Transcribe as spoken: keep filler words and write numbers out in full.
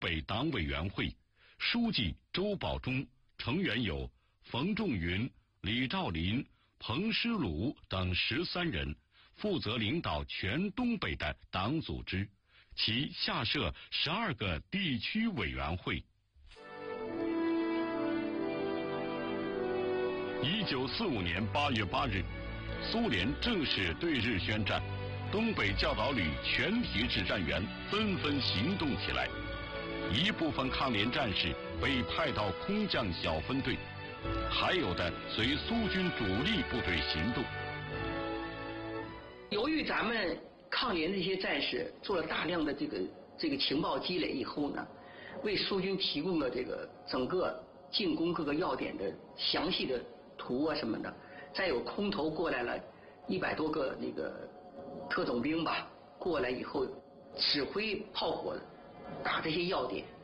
北党委员会，书记周保中，成员有冯仲云、李兆林、彭师鲁等十三人，负责领导全东北的党组织，其下设十二个地区委员会。一九四五年八月八日，苏联正式对日宣战，东北教导旅全体指战员纷纷行动起来，一部分抗联战士被派到空降小分队，还有的随苏军主力部队行动。 由于咱们抗联这些战士做了大量的这个这个情报积累以后呢，为苏军提供了这个整个进攻各个要点的详细的图啊什么的。再有空投过来了一百多个那个特种兵吧，过来以后指挥炮火打这些要点。